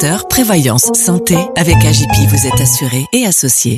opérateur, prévoyance, santé. Avec AJP, vous êtes assuré et associé.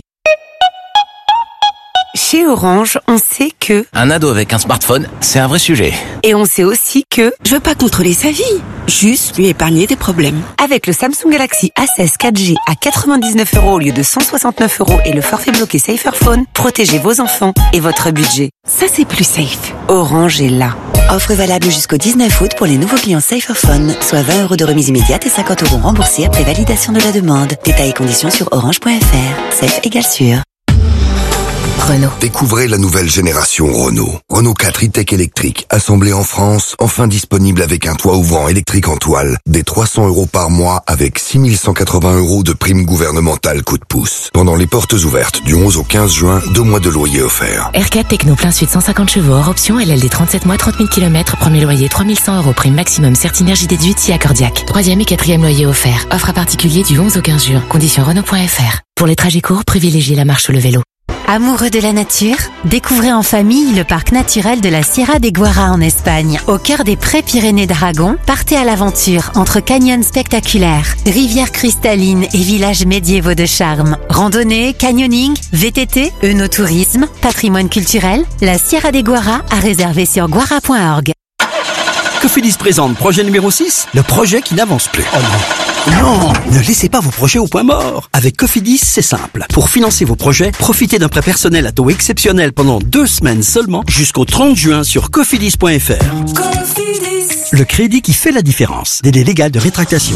Chez Orange, on sait que... Un ado avec un smartphone, c'est un vrai sujet. Et on sait aussi que... Je veux pas contrôler sa vie, juste lui épargner des problèmes. Avec le Samsung Galaxy A16 4G à 99 € au lieu de 169 € et le forfait bloqué Saferphone, protégez vos enfants et votre budget. Ça, c'est plus safe. Orange est là. Offre valable jusqu'au 19 août pour les nouveaux clients Saferphone, soit 20 € de remise immédiate et 50 € remboursés après validation de la demande. Détails et conditions sur orange.fr. Safe égale sûr. Renault. Découvrez la nouvelle génération Renault. Renault 4 e-tech électrique, assemblé en France, enfin disponible avec un toit ouvrant électrique en toile, des 300 € par mois avec 6180 € de prime gouvernementale coup de pouce. Pendant les portes ouvertes du 11 au 15 juin, 2 mois de loyer offerts. R4 Techno plein sud 150 chevaux hors option, LLD 37 mois 30 000 km, premier loyer 3100 € prime maximum, Certinergie déduite si accordiaque. 3e et 4e loyer offert. Offre à particulier du 11 au 15 juin. Conditions Renault.fr. Pour les trajets courts, privilégiez la marche ou le vélo. Amoureux de la nature, découvrez en famille le parc naturel de la Sierra de Guara en Espagne. Au cœur des Prés-Pyrénées d'Aragon, partez à l'aventure entre canyons spectaculaires, rivières cristallines et villages médiévaux de charme. Randonnée, canyoning, VTT, œnotourisme, patrimoine culturel, la Sierra de Guara à réserver sur guara.org. Cofidis présente projet numéro 6, le projet qui n'avance plus. Oh non. Non, ne laissez pas vos projets au point mort. Avec Cofidis, c'est simple. Pour financer vos projets, profitez d'un prêt personnel à taux exceptionnel pendant 2 semaines seulement jusqu'au 30 juin sur cofidis.fr. Cofidis. Le crédit qui fait la différence. Délai légal de rétractation.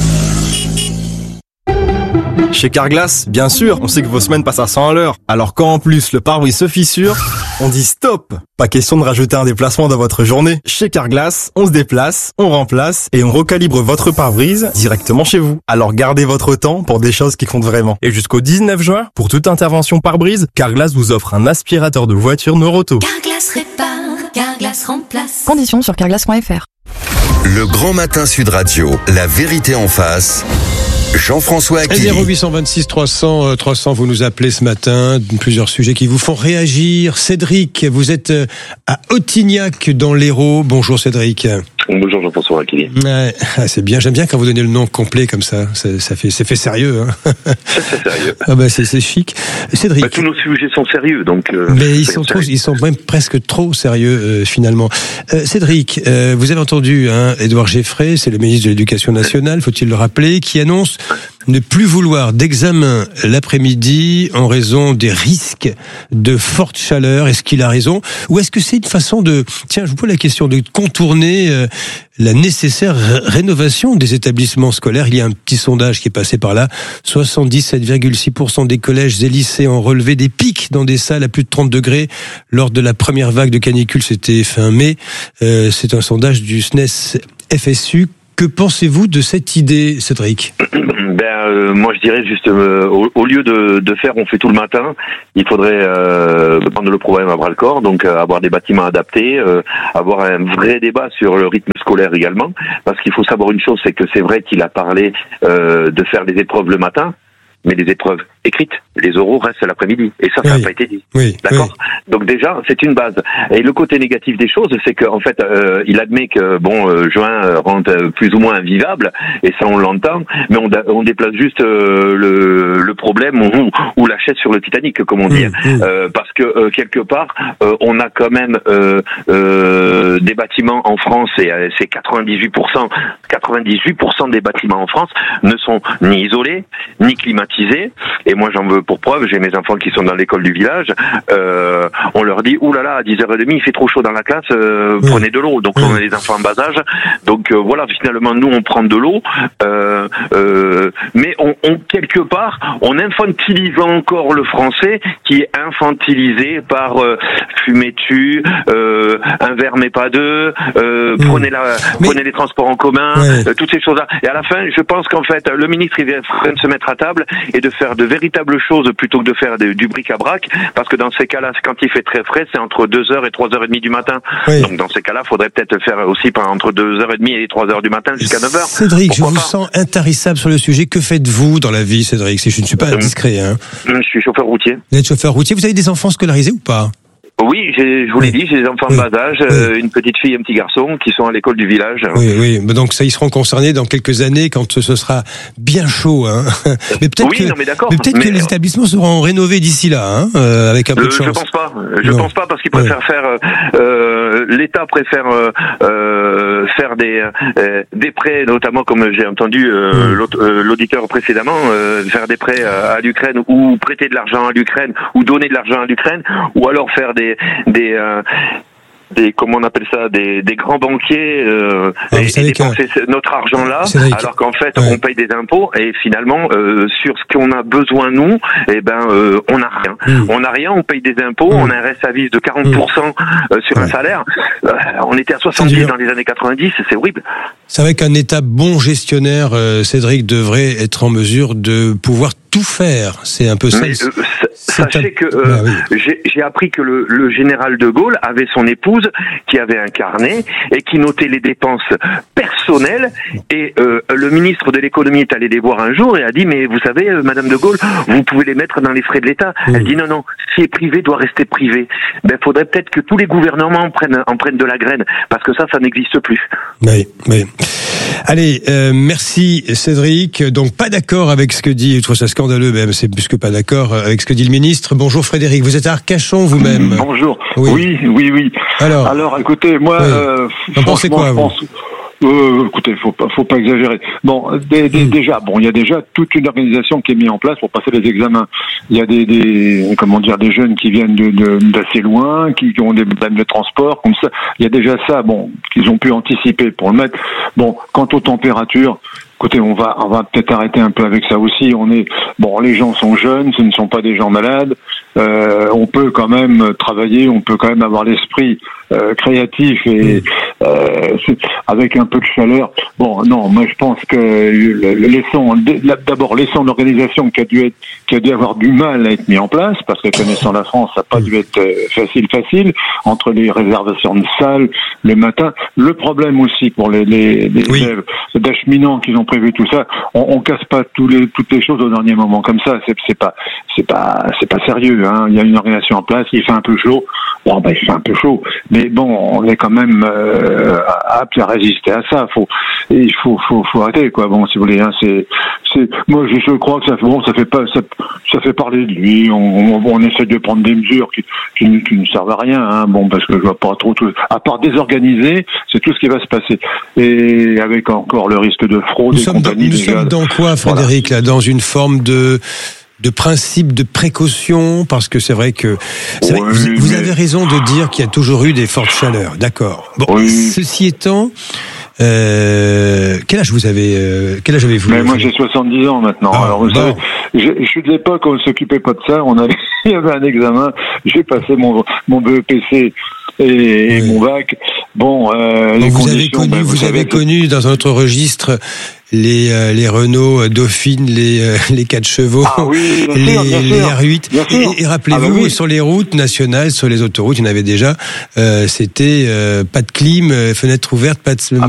Chez Carglass, bien sûr, on sait que vos semaines passent à 100 à l'heure. Alors quand en plus le pare-brise se fissure, on dit stop. Pas question de rajouter un déplacement dans votre journée. Chez Carglass, on se déplace, on remplace et on recalibre votre pare-brise directement chez vous. Alors gardez votre temps pour des choses qui comptent vraiment. Et jusqu'au 19 juin, pour toute intervention pare-brise, Carglass vous offre un aspirateur de voiture Neuroto. Carglass répare, Carglass remplace. Conditions sur carglass.fr. Le Grand Matin Sud Radio, la vérité en face. Jean-François Aquili. 0826 300 300, vous nous appelez ce matin, plusieurs sujets qui vous font réagir. Cédric, vous êtes à Ottignac dans l'Hérault. Bonjour Cédric. Bonjour Jean-François Aquili. Ouais, c'est bien, j'aime bien quand vous donnez le nom complet comme ça. C'est fait sérieux. Hein. C'est sérieux. Ah bah c'est chic. Cédric. Tous nos sujets sont sérieux, donc. Mais ils sont même presque trop sérieux finalement. Cédric, vous avez entendu Édouard Geffray, c'est le ministre de l'Éducation nationale, faut-il le rappeler, qui annonce ne plus vouloir d'examen l'après-midi en raison des risques de forte chaleur. Est-ce qu'il a raison? Ou est-ce que c'est une façon de, tiens, je vous pose la question, de contourner la nécessaire rénovation des établissements scolaires? Il y a un petit sondage qui est passé par là. 77,6% des collèges et lycées ont relevé des pics dans des salles à plus de 30 degrés lors de la première vague de canicule, c'était fin mai. C'est un sondage du SNES FSU. Que pensez-vous de cette idée, Cédric? Moi je dirais juste au lieu de faire on fait tout le matin, il faudrait prendre le problème à bras le corps, donc avoir des bâtiments adaptés, avoir un vrai débat sur le rythme scolaire également, parce qu'il faut savoir une chose, c'est que c'est vrai qu'il a parlé de faire des épreuves le matin, mais les épreuves écrites, les oraux restent l'après-midi. Et ça n'a pas été dit. Oui, d'accord. Oui. Donc déjà, c'est une base. Et le côté négatif des choses, c'est qu'en fait, il admet que juin rend plus ou moins invivable, et ça on l'entend, mais on déplace juste le problème ou la chaise sur le Titanic, comme on dit. Parce que quelque part, on a quand même des bâtiments en France, et c'est 98% des bâtiments en France ne sont ni isolés, ni climatisés. Et moi j'en veux pour preuve, j'ai mes enfants qui sont dans l'école du village, on leur dit oulala, à 10h30 il fait trop chaud dans la classe, prenez de l'eau. Donc on a des enfants en bas âge, donc voilà, finalement nous on prend de l'eau, mais on quelque part on infantilise encore le français, qui est infantilisé par fumez-tu, un verre mais pas deux, prenez les transports en commun, toutes ces choses-là. Et à la fin, je pense qu'en fait le ministre il vient de se mettre à table et de faire de véritables choses plutôt que de faire du bric-à-brac, parce que dans ces cas-là, quand il fait très frais, c'est entre 2h et 3h30 du matin. Oui. Donc dans ces cas-là, il faudrait peut-être faire aussi entre 2h30 et 3h du matin jusqu'à 9h. Cédric, je vous sens intarissable sur le sujet. Que faites-vous dans la vie, Cédric? Si je ne suis pas indiscret. Je suis chauffeur routier. Vous êtes chauffeur routier. Vous avez des enfants scolarisés ou pas? Oui, je vous l'ai dit, j'ai des enfants de bas âge, une petite fille et un petit garçon qui sont à l'école du village. Oui, donc ça, ils seront concernés dans quelques années quand ce sera bien chaud. Hein. Mais peut-être que les établissements seront rénovés d'ici là, avec un peu de chance. Je pense pas parce qu'ils préfèrent l'État préfère faire des prêts, notamment comme j'ai entendu l'auditeur précédemment, faire des prêts à l'Ukraine ou prêter de l'argent à l'Ukraine ou donner de l'argent à l'Ukraine ou alors faire des comment on appelle ça, des grands banquiers et dépenser notre argent là, alors qu'en fait on paye des impôts et finalement sur ce qu'on a besoin nous, on n'a rien. On n'a rien, on paye des impôts, on a un reste à vivre de 40% sur un salaire. On était à 70 dans les années 90, c'est horrible. C'est vrai qu'un État bon gestionnaire, Cédric, devrait être en mesure de pouvoir tout faire. C'est un peu ça. Sachez que j'ai appris que le général de Gaulle avait son épouse qui avait un carnet et qui notait les dépenses personnelles et le ministre de l'économie est allé les voir un jour et a dit mais vous savez Madame de Gaulle, vous pouvez les mettre dans les frais de l'État. Elle dit non, ce qui est privé doit rester privé. Faudrait peut-être que tous les gouvernements en prennent de la graine parce que ça n'existe plus. Oui. Allez, merci Cédric. Donc pas d'accord avec ce que dit, je trouve ça scandaleux même, c'est plus que pas d'accord avec ce que dit le ministre. Bonjour Frédéric, vous êtes à Arcachon vous-même. Bonjour. Oui. Alors écoutez, moi, vous pensez quoi vous? Écoutez, faut pas exagérer. Bon, déjà, il y a déjà toute une organisation qui est mise en place pour passer les examens. Il y a des jeunes qui viennent d'assez loin, qui ont des problèmes de transport, comme ça. Il y a déjà ça, qu'ils ont pu anticiper pour le mettre. Bon, quant aux températures, écoutez, on va peut-être arrêter un peu avec ça aussi. Les gens sont jeunes, ce ne sont pas des gens malades. On peut quand même travailler, on peut quand même avoir l'esprit créatif et avec un peu de chaleur. Moi je pense que laissons l'organisation qui a dû avoir du mal à être mis en place, parce que connaissant la France, ça n'a pas dû être facile, entre les réservations de salles, le matin. Le problème aussi pour les élèves d'acheminants qui ont prévu tout ça, on casse pas toutes les choses au dernier moment comme ça, c'est pas sérieux, hein. Il y a une organisation en place, il fait un peu chaud. Il fait un peu chaud, mais on est quand même apte à résister à ça. Il faut arrêter quoi. Si vous voulez, hein, moi je crois que ça fait parler de lui. On essaie de prendre des mesures qui ne servent à rien, hein. Parce que je vois pas trop tout, à part désorganiser, c'est tout ce qui va se passer. Et avec encore le risque de fraude et compagnie. Nous sommes dans quoi, Frédéric, là, dans une forme de principe de précaution, parce que c'est vrai que vous avez raison de dire qu'il y a toujours eu des fortes chaleurs, d'accord. Ceci étant, quel âge avez-vous? Moi j'ai 70 ans maintenant. Alors vous savez, je suis de l'époque où on ne s'occupait pas de ça, il y avait un examen, j'ai passé mon BEPC et mon bac. Vous avez connu dans un autre registre les Renault Dauphine, les 4 chevaux, les R8. Et rappelez-vous, sur les routes nationales, sur les autoroutes, il y en avait déjà. C'était pas de clim, fenêtre ouverte, pas de